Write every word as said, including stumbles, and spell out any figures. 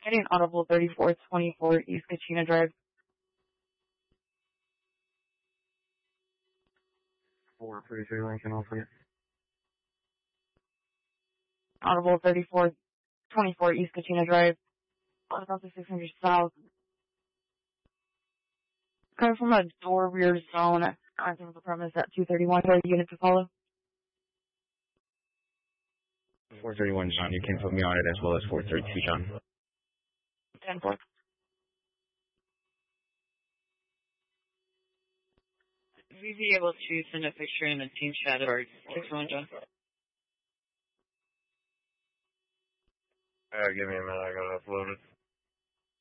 Getting audible thirty-four twenty-four East Kachina Drive. four thirty-three Lincoln, I'll Audible thirty-four twenty-four East Kachina Drive. South six hundred South. Coming from a door rear zone at the premise at two thirty-one. Are you unit to follow? four thirty-one, John. You can put me on it as well as four thirty-two, John. ten four. Will we be able to send a picture in the team chat of our six one, John? Uh, give me a minute. I got to upload it.